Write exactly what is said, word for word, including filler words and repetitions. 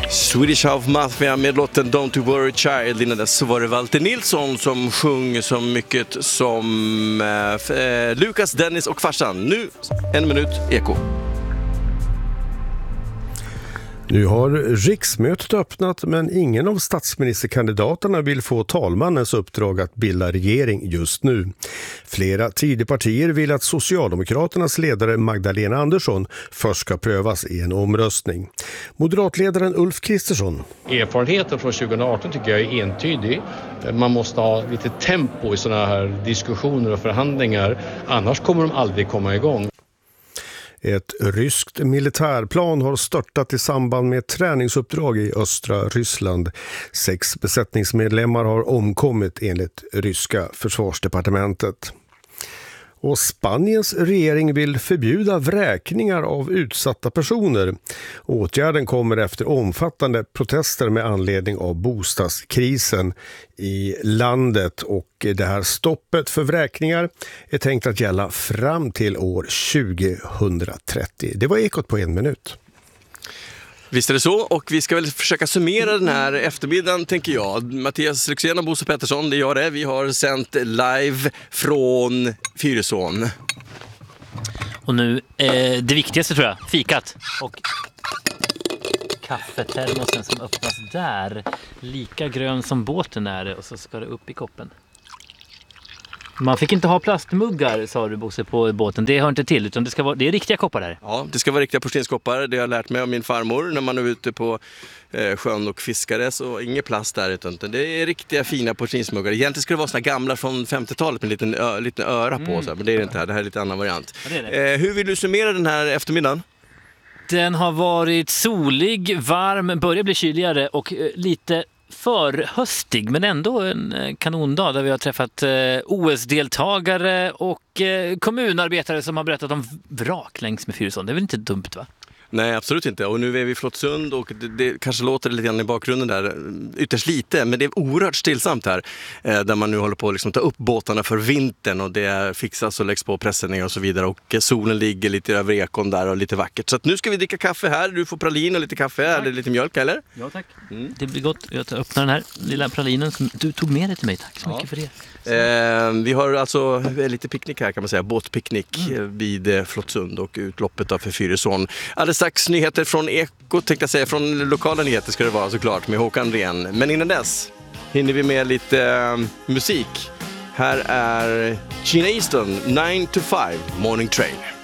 Swedish House Mafia med låten Don't You Worry Child. Innan dess så var det Walter Nilsson som sjöng så mycket som eh, Lukas, Dennis och farsan. Nu en minut eko. Nu har riksmötet öppnat, men ingen av statsministerkandidaterna vill få talmannens uppdrag att bilda regering just nu. Flera Tidöpartier vill att Socialdemokraternas ledare Magdalena Andersson först ska prövas i en omröstning. Moderatledaren Ulf Kristersson. Erfarenheten från tjugo arton tycker jag är entydig. Man måste ha lite tempo i sådana här diskussioner och förhandlingar, annars kommer de aldrig komma igång. Ett ryskt militärplan har störtat i samband med träningsuppdrag i östra Ryssland. Sex besättningsmedlemmar har omkommit enligt ryska försvarsdepartementet. Och Spaniens regering vill förbjuda vräkningar av utsatta personer. Åtgärden kommer efter omfattande protester med anledning av bostadskrisen i landet, och det här stoppet för vräkningar är tänkt att gälla fram till år tjugohundratrettio. Det var Ekot på en minut. Visst är det så, och vi ska väl försöka summera den här eftermiddagen, tänker jag. Mattias Lyxzén och Bosse Pettersson, det gör det. Vi har sänt live från Fyrisån. Och nu, eh, det viktigaste tror jag, fikat och kaffetermosen som öppnas där. Lika grön som båten är det, och så ska det upp i koppen. Man fick inte ha plastmuggar, sa du Bosse, på båten. Det hör inte till, utan det, ska vara, det är riktiga koppar där. Ja, det ska vara riktiga porslinskoppar. Det har jag lärt mig av min farmor när man är ute på eh, sjön och fiskare. Så inget plast där, utan det är riktiga fina porslinsmuggar. Egentligen skulle det vara såna gamla från femtiotalet med en liten, ö, liten öra på. Mm. Så här, men det är det inte här. Det här är lite annan variant. Ja, det är det. Eh, hur vill du summera den här eftermiddagen? Den har varit solig, varm, börjar bli kyligare och eh, lite för höstig, men ändå en kanondag där vi har träffat eh, O S-deltagare och eh, kommunarbetare som har berättat om vrak längs med Fyrisån. Det är väl inte dumt, va? Nej, absolut inte. Och nu är vi i Flottsund och det, det kanske låter lite grann i bakgrunden där, ytterst lite, men det är oerhört stillsamt här. Eh, där man nu håller på att liksom ta upp båtarna för vintern, och det fixas och läggs på pressändningar och så vidare. Och eh, solen ligger lite över ekon där och lite vackert. Så att nu ska vi dricka kaffe här. Du får pralin och lite kaffe, tack. Eller lite mjölk, eller? Ja, tack. Mm. Det blir gott. Jag öppnar den här lilla pralinen som du tog med dig till mig. Tack så ja. mycket för det. Eh, vi har alltså lite picknick här, kan man säga. Båtpicknick mm. vid eh, Flottsund och utloppet av för Fyrisån. Alldeles strax nyheter från Eko, tänkte jag säga. Från lokala nyheter ska det vara såklart med Håkan Ren. Men innan dess hinner vi med lite eh, musik. Här är Gina Easton, nine to five Morning Train.